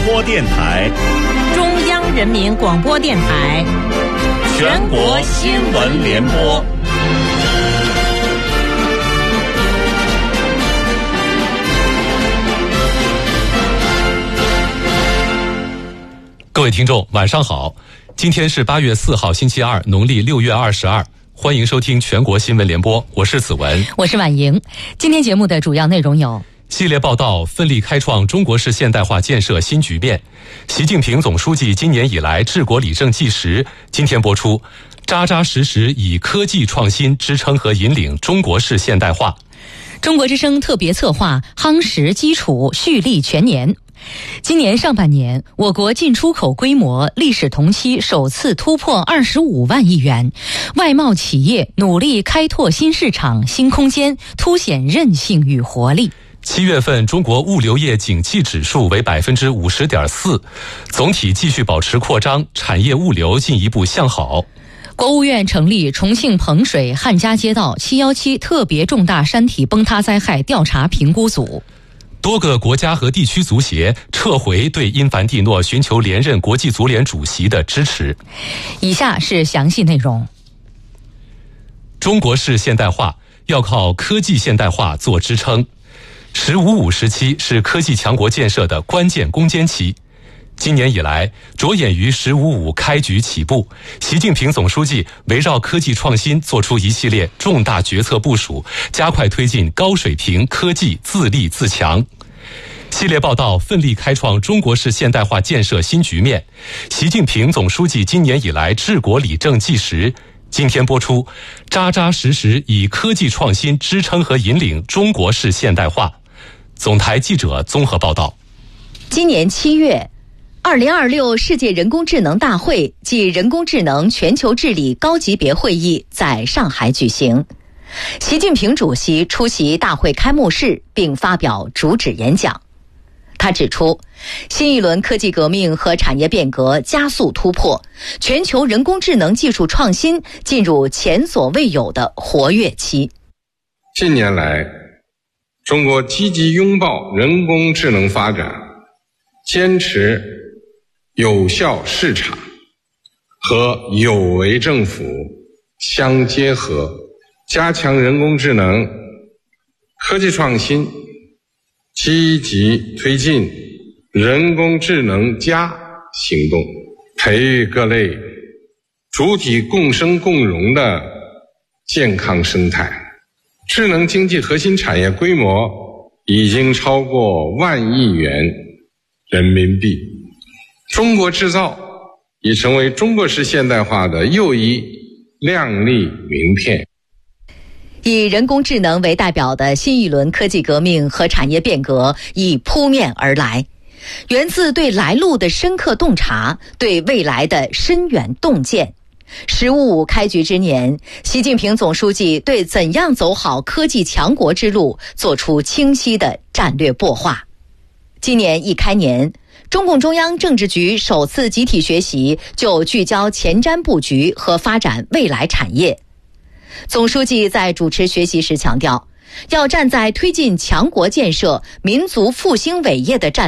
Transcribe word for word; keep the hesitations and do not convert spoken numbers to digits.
播电台、 中央人民广播电台、 全国新闻联播。 各位听众，晚上好！今天是八月四号，星期二，农历六月二十二。欢迎收听全国新闻联播，我是子文， 我是婉莹。今天节目的主要内容有： 系列报道，奋力开创中国式现代化建设新局面。习近平总书记今年以来治国理政纪实，今天播出，扎扎实实以科技创新支撑和引领中国式现代化。 中国之声特别策划夯实基础，蓄力全年。今年上半年，我国进出口规模历史同期首次突破二十五万亿元，外贸企业努力开拓新市场、新空间，凸显韧性与活力。 七月份中国物流业景气指数为百分之五十点四，总体继续保持扩张，产业物流进一步向好。 国务院成立重庆彭水汉家街道七一七特别重大山体崩塌灾害调查评估组。 多个国家和地区足协撤回对因凡蒂诺寻求连任国际足联主席的支持。 以下是详细内容。 中国式现代化要靠科技现代化做支撑。十五五时期是科技强国建设的关键攻坚期。今年以来，着眼于十五五开局起步，习近平总书记围绕科技创新做出一系列重大决策部署，加快推进高水平科技自立自强。系列报道奋力开创中国式现代化建设新局面。习近平总书记今年以来治国理政纪实，今天播出，扎扎实实以科技创新支撑和引领中国式现代化。总台记者综合报道。 今年七月，二零二六世界人工智能大会暨人工智能全球治理高级别会议在上海举行。习近平主席出席大会开幕式并发表主旨演讲。他指出，新一轮科技革命和产业变革加速突破，全球人工智能技术创新进入前所未有的活跃期。 近年来，中国积极拥抱人工智能发展，坚持有效市场和有为政府相结合，加强人工智能科技创新，积极推进人工智能加行动，培育各类主体共生共荣的健康生态。智能经济核心产业规模已经超过万亿元人民币，中国制造已成为中国式现代化的又一亮丽名片。 以人工智能为代表的新一轮科技革命和产业变革已扑面而来，源自对来路的深刻洞察，对未来的深远洞见。十五五开局之年，习近平总书记对怎样走好科技强国之路作出清晰的战略擘画。今年一开年，中共中央政治局首次集体学习就聚焦前瞻布局和发展未来产业。总书记在主持学习时强调，要站在推进强国建设、民族复兴伟业的战